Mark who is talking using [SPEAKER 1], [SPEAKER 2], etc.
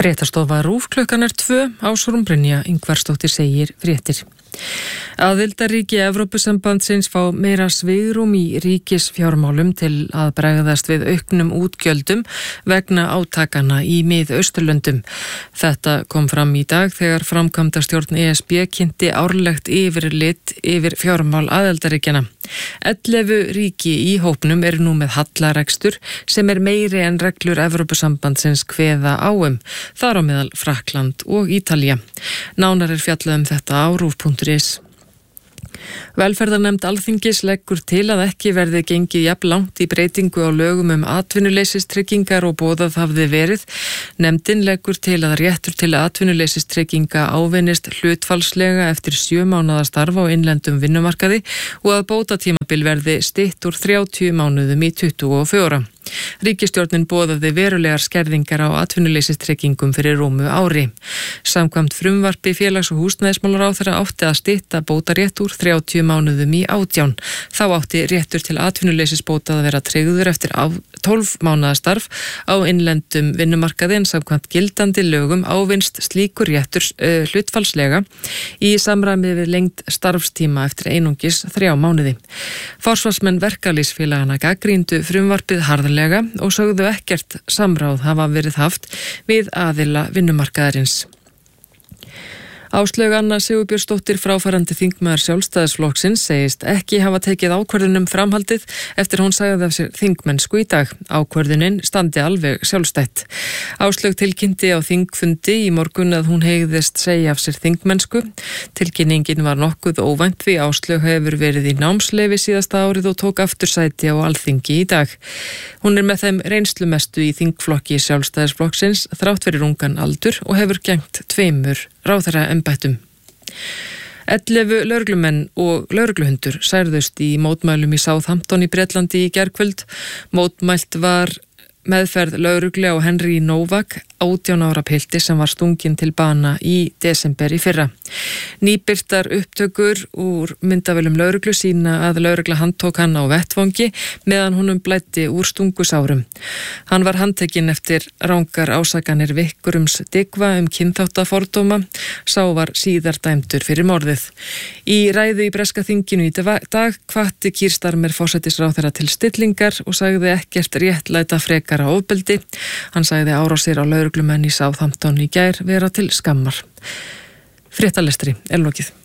[SPEAKER 1] Fréttastofa RÚV klukkan 2, Ásrún Brynja Ingvarsdóttir segir fréttir. Aðildarríki Evrópusambandsins fá meira svigrúm í ríkisfjármálum til að bregðast við auknum útgjöldum vegna átakana í Mið-Austurlöndum. Þetta kom fram í dag þegar framkvæmdastjórn ESB kynnti árlegt yfirlit yfir fjármál aðildarríkjanna. 11 ríki í hópnum eru nú með hallarekstur sem meiri en reglur Evrópusambandsins kveða á þar á meðal Frakkland og Ítalía. Nánar fjallað þetta á RÚV.is. Velferðarnefnd Alþingis leggur til að ekki verði gengið jafn langt í breytingu á lögum atvinnuleysistryggingar og boðað hafði verið. Nefndin leggur til að réttur til atvinnuleysistrygginga ávinnist hlutfallslega eftir 7 mánaða starf á innlendum vinnumarkaði og að bótatímabil verði stytt úr 30 mánuðum í 24. Ríkisstjórnin boðaði verulegar skerðingar á atvinnuleysistrygingum fyrir rúmu ári. Samkvæmt frumvarpi félags- og húsnæðismálaráðherra átti að stytta bótarétt úr 30 mánuðum í 18. Þá átti réttur til atvinnuleysisbóta að vera tryggður eftir 12 mánaða starf á innlendum vinnumarkaði en samkvæmt gildandi lögum ávinnst slíkur réttur hlutfallslega í samræmi við lengd starfstíma eftir einungis 3 mánuði. Forsvarsmenn verkalýðsfélagana gagnrýndu frumvarpið harðlega og sögðu ekkert samráð hafa verið haft við aðila vinnumarkaðarins. Áslaug Anna Sigurbjörnsdóttir, fráfarandi þingmaður Sjálfstæðisflokksins, segist ekki hafa tekið ákvörðun framhaldið eftir hún sagði af sér þingmennsku í dag. Ákvörðunin standi alveg sjálfstætt. Áslaug tilkynnti á þingfundi í morgun að hún hegðist segja af sér þingmennsku. Tilkynningin var nokkuð óvænt því Áslaug hefur verið í námsleyfi síðasta árið og tók aftur sæti á Alþingi í dag. Hún með þeim reynslumestu í þingflokki Sjálfstæðisflokksins þrátt fyrir ungan aldur og hefur gegnt 2 ráðherraembættum. 11 lögreglumenn og lögregluhundur særðust í mótmælum í Southampton í Bretlandi í gærkvöld. Mótmælt var meðferð lögreglu á Henry Novak, 18 ára pilti sem var stunginn til bana í desember í fyrra. Nýbirtar upptökur úr myndavélum lögreglu sína að lögregla handtók hann á vettvangi meðan honum blæddi úr stungusárum. Hann var handtekinn eftir rangar ásakanir Vikkurums Digva kynþáttafordóma. Sá var síðar dæmdur fyrir morðið. Í ræðu í breska þinginu í dag hvatti Keir Starmer forsætisráðherra til stillingar og sagði ekkert réttlæta frekara ofbeldi. Hann sagði árásir á lögreglumenn í Southampton í gær vera til skammar. Fréttalestri lokið.